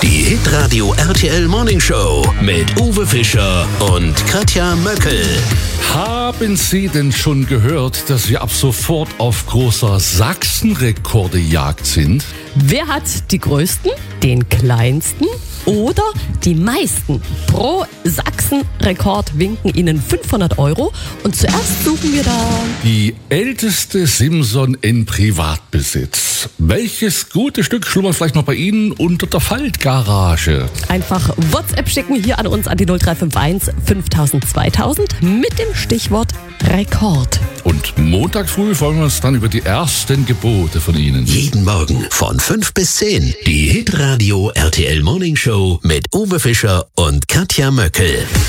Die Hitradio RTL Morning Show mit Uwe Fischer und Katja Möckel. Haben Sie denn schon gehört, dass wir ab sofort auf großer Sachsenrekordejagd sind? Wer hat die größten, den kleinsten oder die meisten? Pro Sachsenrekord winken Ihnen 500 €. Und zuerst suchen wir da Die älteste Simson in Privatbesitz. Welches gute Stück schlummert vielleicht noch bei Ihnen unter der Faltgarage? einfach WhatsApp schicken hier an uns an die 0351 5000 2000 mit dem Stichwort Rekord. Und Montag früh freuen wir uns dann über die ersten Gebote von Ihnen. Jeden Morgen von 5 bis 10. Die Hitradio RTL Morning Show mit Uwe Fischer und Katja Möckel.